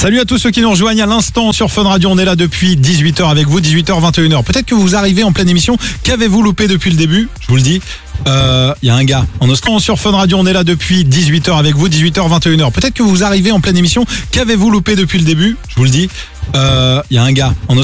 Salut à tous ceux qui nous rejoignent à l'instant sur Fun Radio. On est là depuis 18h avec vous, 18h, 21h. Peut-être que vous arrivez en pleine émission. Qu'avez-vous loupé depuis le début? Je vous le dis. Il y a un gars en Australie sur Fun Radio. On est là depuis 18h avec vous, 18h, 21h. Peut-être que vous arrivez en pleine émission. Qu'avez-vous loupé depuis le début? Je vous le dis. Il y a un gars en Australie